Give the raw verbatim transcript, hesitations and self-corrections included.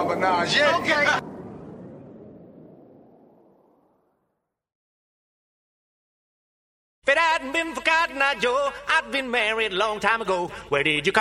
menage, yeah? Okay. If it hadn't been for Cotton Eye Joe, I'd been married a long time ago. Where did you come